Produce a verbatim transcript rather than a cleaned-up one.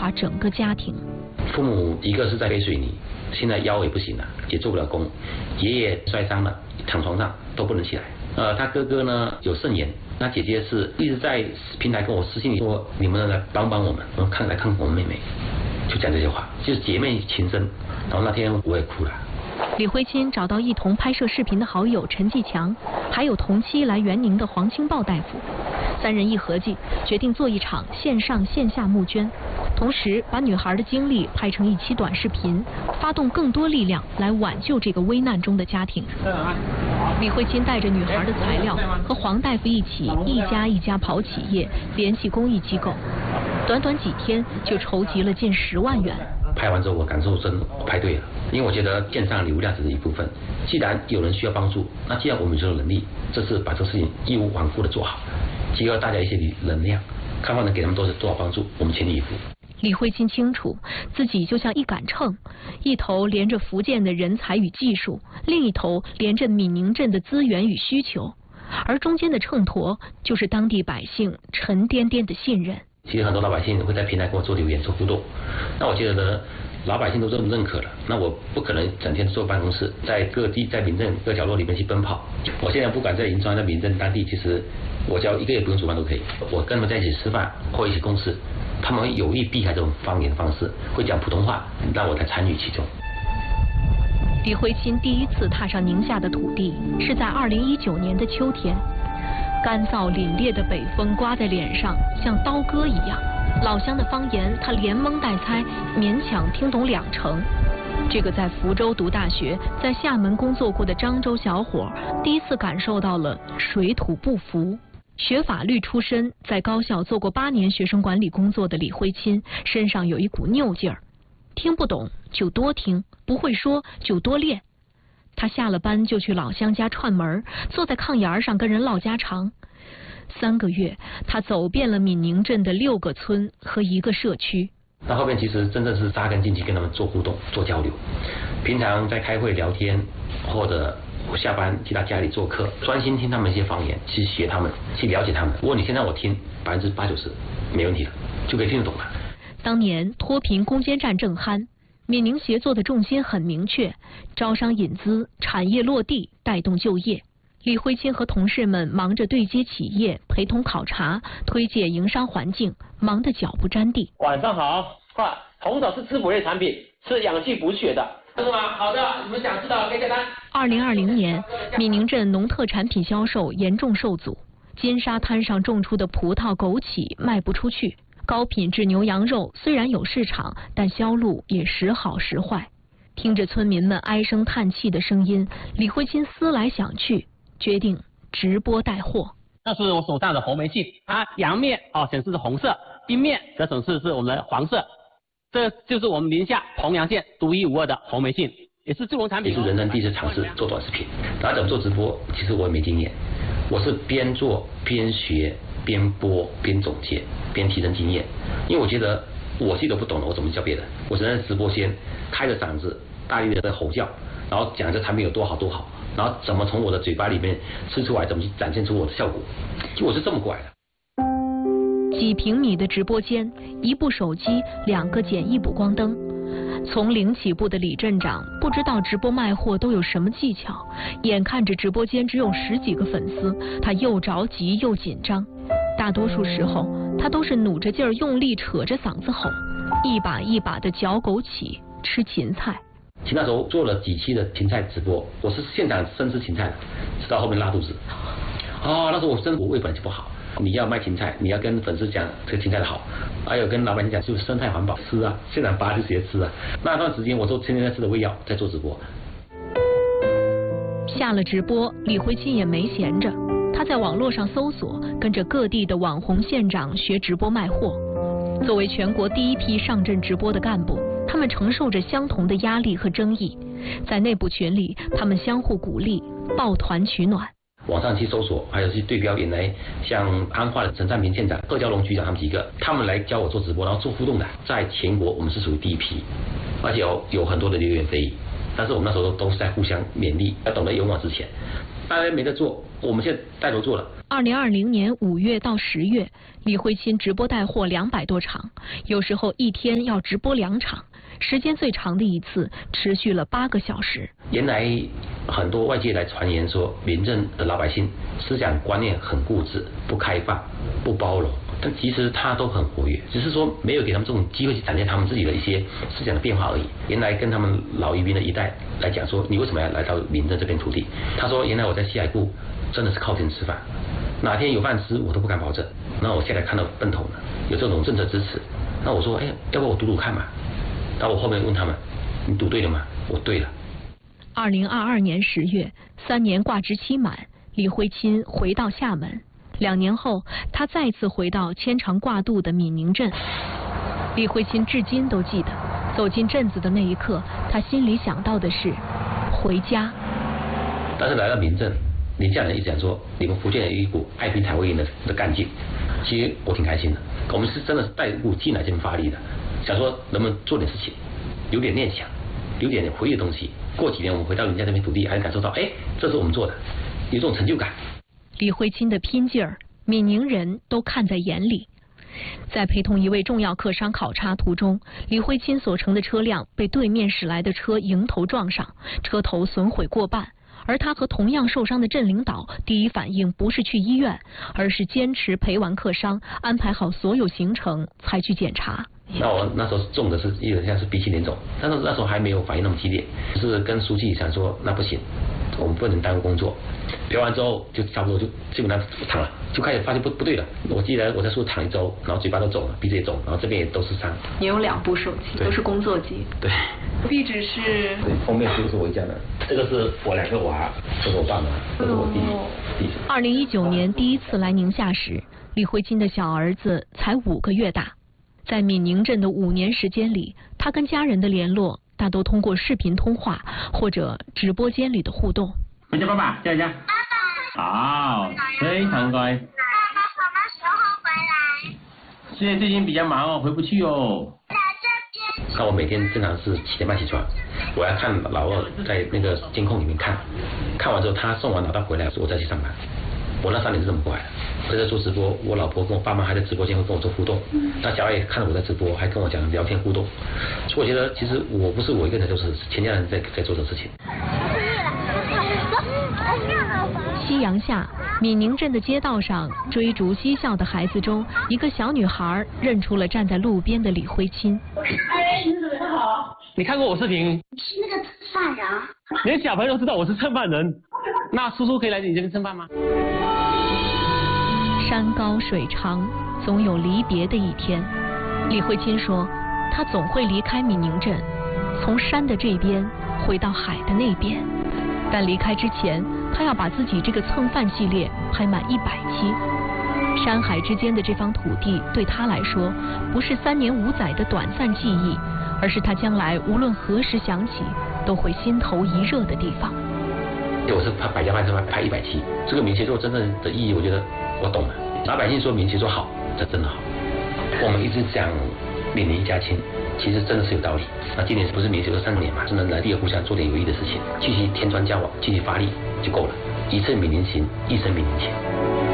垮整个家庭。 父母一个是在背水泥，现在腰也不行了，也做不了工；爷爷摔伤了，躺床上都不能起来。呃，他哥哥呢有肾炎，那姐姐是一直在平台跟我私信说，你们来帮帮我们，我们看来看我们妹妹，就讲这些话，就是姐妹情深。然后那天我也哭了。 李辉钦找到一同拍摄视频的好友陈继强，还有同期来援宁的黄清豹大夫，三人一合计，决定做一场线上线下募捐，同时把女孩的经历拍成一期短视频，发动更多力量来挽救这个危难中的家庭。李辉钦带着女孩的材料，和黄大夫一起一家一家跑企业，联系公益机构，短短几天就筹集了近十万元。 拍完之后我感受真拍对了，因为我觉得线上流量只是一部分，既然有人需要帮助，那既然我们有能力，这次把这事情义无反顾的做好，结合大家一些能量，看看能给他们多多少帮助，我们全力以赴。 李辉钦清楚自己就像一杆秤，一头连着福建的人才与技术，另一头连着闽宁镇的资源与需求，而中间的秤砣就是当地百姓沉甸甸的信任。 其实很多老百姓会在平台跟我做留言做互动，那我觉得呢，老百姓都这么认可了，那我不可能整天坐办公室，在各地在民政各角落里面去奔跑。我现在不管在银川在民政当地，其实我只要一个月不用煮饭都可以，我跟他们在一起吃饭或一起共事，他们会有意避开这种方言方式，会讲普通话，让我来参与其中。 李辉钦第一次踏上宁夏的土地是在二零一九年的秋天。干燥凛冽的北风刮在脸上，像刀割一样。老乡的方言，他连蒙带猜，勉强听懂两成。这个在福州读大学、在厦门工作过的漳州小伙，第一次感受到了水土不服。学法律出身，在高校做过八年学生管理工作的李辉钦，身上有一股拗劲儿。听不懂就多听，不会说就多练。他下了班就去老乡家串门，坐在炕沿上跟人唠家常。三个月，他走遍了闽宁镇的六个村和一个社区。 那后面其实真正是扎根进去，跟他们做互动、做交流。平常在开会聊天，或者我下班去他家里做客，专心听他们一些方言，去学他们，去了解他们。如果你现在我听百分之八九十没问题了，就可以听得懂了。 当年脱贫攻坚战正酣。闽宁协作的重心很明确，招商引资、产业落地、带动就业。李辉钦和同事们忙着对接企业、陪同考察、推介营商环境，忙得脚不沾地。 晚上好，快，红枣是滋补类产品，是养气补血的。是吗？好的，你们想知道可以下单。 二零二零年，闽宁镇农特产品销售严重受阻，金沙滩上种出的葡萄、枸杞卖不出去。高品质牛羊肉虽然有市场，但销路也时好时坏。听着村民们唉声叹气的声音，李辉钦思来想去，决定直播带货。 那是我手上的红梅杏，它阳面啊显示是红色，阴面则显示是我们的黄色。这就是我们宁夏洪阳县独一无二的红梅杏，也是助农产品。 也是人生第一次尝试做短视频，然后怎么做直播，其实我也没经验，我是边做边学。边播边总结边提升经验，因为我觉得我自己都不懂了，我怎么教别人？我只能直播间开着嗓子大力的在吼叫，然后讲这产品有多好多好，然后怎么从我的嘴巴里面吃出来，怎么去展现出我的效果，就我是这么过来的。 几平米的直播间，一部手机，两个简易补光灯。从零起步的李镇长不知道直播卖货都有什么技巧，眼看着直播间只有十几个粉丝，他又着急又紧张。大多数时候，他都是努着劲儿用力扯着嗓子吼，一把一把的嚼枸杞、吃芹菜。 其实那时候做了几期的芹菜直播，我是现场生吃芹菜的，直到后面拉肚子。啊，那时候我真的我胃本来就不好。你要卖芹菜，你要跟粉丝讲这个芹菜的好，还有跟老百姓讲就是生态环保，吃啊，现场拔就直接吃啊。那段时间我做天天在吃的胃药，在做直播。 下了直播，李辉钦也没闲着，他在网络上搜索，跟着各地的网红县长学直播卖货。作为全国第一批上阵直播的干部，他们承受着相同的压力和争议，在内部群里，他们相互鼓励，抱团取暖。 网上去搜索，还有去对标原来像安化的陈占平县长、贺娇龙局长他们几个，他们来教我做直播，然后做互动的，在全国我们是属于第一批，而且有有很多的流言蜚语，但是我们那时候都是在互相勉励，要懂得勇往直前。 大家没得做，我们现在带头做了。 二零二零年五月到十月，李慧钦直播带货两百多场，有时候一天要直播两场，时间最长的一次持续了八个小时。 原来很多外界来传言说，民政的老百姓思想观念很固执、不开放、不包容，但其实他都很活跃，只是说没有给他们这种机会去展现他们自己的一些思想的变化而已。原来跟他们老移民的一代来讲说，你为什么要来到民政这片土地？他说，原来我在西海固真的是靠天吃饭，哪天有饭吃我都不敢保证。那我现在看到奔头了，有这种政策支持，那我说，哎，要不我赌赌看嘛？然后我后面问他们，你赌对了吗？我对了。 二零二二年十月，三年挂职期满，李慧钦回到厦门。两年后，他再次回到牵肠挂肚的闽宁镇。李慧钦至今都记得，走进镇子的那一刻，他心里想到的是回家。 但是来到民政，宁夏人一直讲说，你们福建有一股爱拼才会赢的的干劲，其实我挺开心的。我们是真的是带一股劲来这边发力的，想说能不能做点事情，有点念想，有点回忆的东西。过几年我们回到宁夏这片土地，还能感受到，哎，这是我们做的，有这种成就感。 李慧钦的拼劲儿，闽宁人都看在眼里。在陪同一位重要客商考察途中，李慧钦所乘的车辆被对面驶来的车迎头撞上，车头损毁过半。而他和同样受伤的镇领导第一反应不是去医院，而是坚持陪完客商，安排好所有行程才去检查。 那我那时候中的是有点像是鼻青脸肿，但是那时候还没有反应那么激烈，就是跟书记想说，那不行，我们不能耽误工作。聊完之后就差不多就基本上躺了，就开始发现不不对了。我记得我在树躺一周，然后嘴巴都肿了，鼻子也肿，然后这边也都是伤。 你有两部手机，都是工作机。 对。 壁纸是。 对，封面这个是我家的，这个是我两个娃，这是我爸妈，这是我弟弟。 二零一九年第一次来宁夏时，李慧钦的小儿子才五个月大。在闽宁镇的五年时间里，他跟家人的联络大都通过视频通话或者直播间里的互动。 回家，爸爸，叫一下。爸爸。好，非常乖。 爸爸什么时候回来？ 现在最近比较忙哦，回不去哦。 在这边。 那我每天正常是七点半起床，我要看老二在那个监控里面看，看完之后他送完老大回来，我再去上班。我那三年是这么过来的。我在做直播，我老婆跟我爸妈还在直播间会跟我做互动，那小孩也看了我在直播，还跟我讲聊天互动，所以我觉得其实我不是我一个人在做事，是全家人在在做这个事情。 夕阳下，闽宁镇的街道上，追逐嬉笑的孩子中，一个小女孩认出了站在路边的李慧钦。 哎，你怎么好？ 你看过我视频？ 你是那个犯人？ 连小朋友知道我是蹭饭人，那叔叔可以来你这边蹭饭吗？ 山高水长，总有离别的一天。李慧钦说，她总会离开闽宁镇，从山的这边回到海的那边。但离开之前，她要把自己这个蹭饭系列拍满一百期。山海之间的这方土地，对她来说，不是三年五载的短暂记忆，而是她将来无论何时想起，都会心头一热的地方。 我是拍百家饭是拍一百期，这个闽协作真正的意义，我觉得我懂了。老百姓说闽协作好，这真的好。我们一直讲闽宁一家亲，其实真的是有道理。那今年不是闽协作三十年嘛，是能来第二故乡做点有益的事情，继续添砖加瓦，继续发力就够了。一次闽宁行，一生闽宁情。